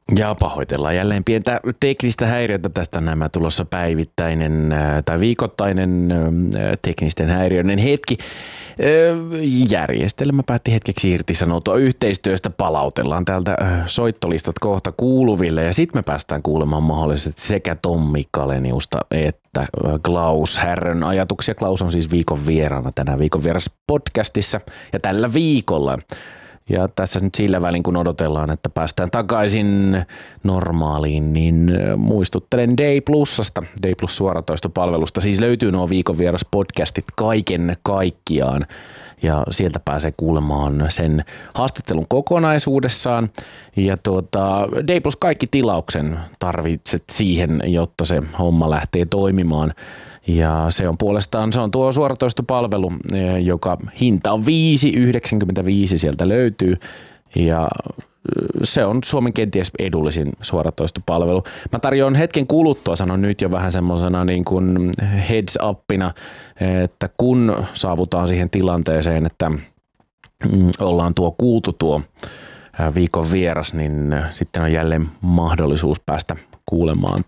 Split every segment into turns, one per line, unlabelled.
Ja pahoitellaan jälleen pientä teknistä häiriötä. Tästä on nämä tulossa päivittäinen tai viikoittainen teknisten häiriöiden hetki. Järjestelmä päätti hetkeksi irtisanoutua yhteistyöstä. Palautellaan täältä soittolistat kohta kuuluville ja sitten me päästään kuulemaan mahdollisesti sekä Tommi Kaleniusta että Klaus Härrön ajatuksia. Klaus on siis viikon vieraana tänään Viikon vieras podcastissa ja tällä viikolla. Ja tässä nyt sillä välin, kun odotellaan, että päästään takaisin normaaliin, niin muistuttelen Day Plusasta, Day Plus suoratoistopalvelusta. Siis löytyy nuo Viikon vieras podcastit kaiken kaikkiaan ja sieltä pääsee kuulemaan sen haastattelun kokonaisuudessaan. Ja Day Plus kaikki tilauksen tarvitset siihen, jotta se homma lähtee toimimaan. Ja se on puolestaan tuo suoratoistopalvelu, joka hinta on 5,95 sieltä löytyy ja se on Suomen kenties edullisin suoratoistopalvelu. Mä tarjoan hetken kuluttua, sanon nyt jo vähän semmosena niin kuin heads upina, että kun saavutaan siihen tilanteeseen, että ollaan kuultu tuo viikon vieras, niin sitten on jälleen mahdollisuus päästä kuulemaan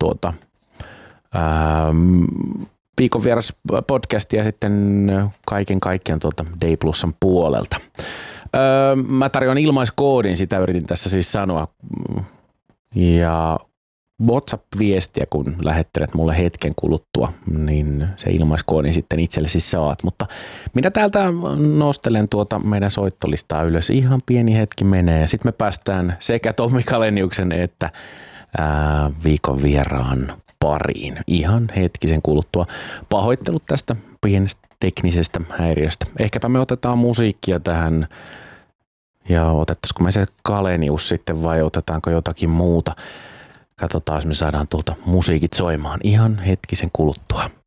Viikon vieras podcastia sitten kaiken kaikkiaan Day Plusan puolelta. Mä tarjoan ilmaiskoodin, sitä yritin tässä siis sanoa. Ja WhatsApp-viestiä, kun lähettelet mulle hetken kuluttua, niin se ilmaiskoodin sitten itsellesi saat. Mutta minä täältä nostelen meidän soittolistaa ylös. Ihan pieni hetki menee ja sitten me päästään sekä Tommi Kaleniuksen että viikon vieraan pariin ihan hetkisen kuluttua. Pahoittelut tästä pienestä teknisestä häiriöstä. Ehkäpä me otetaan musiikkia tähän ja otettaisiko me se Kalenius sitten vai otetaanko jotakin muuta. Katsotaan, jos me saadaan tuolta musiikit soimaan ihan hetkisen kuluttua.